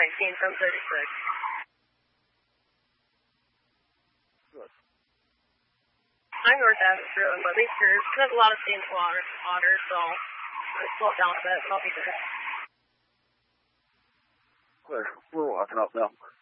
19 from 36. Good. I'm North Avenue Road, but make sure there's a lot of standing water, so slow down a bit. I'll be there. Clear. We're walking up now.